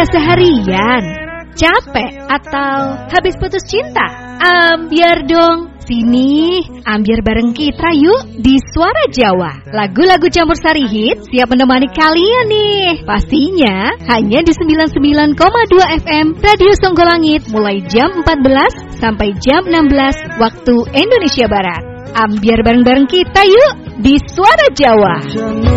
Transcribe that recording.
kerja seharian? Capek atau habis putus cinta? Ambiar dong. Sini, ambiar bareng kita yuk di Suara Jawa. Lagu-lagu campur sari hit siap menemani kalian nih. Pastinya hanya di 99,2 FM Radio Songgolangit mulai jam 14 sampai jam 16 waktu Indonesia Barat. Ambiar bareng-bareng kita yuk di Suara Jawa.